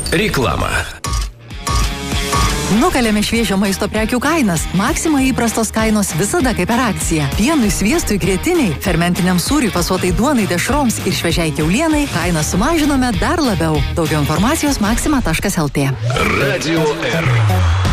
Reklama. Nukalėme šviežio maisto prekių kainas. Maxima įprastos kainos visada kaip per akciją. Pienui, sviestui, grėtiniai, fermentiniam sūriui, fasuotai duonai, dešroms ir šviežiai kiaulienai kainą sumažinome dar labiau. Daugiau informacijos maxima.lt. Radio R.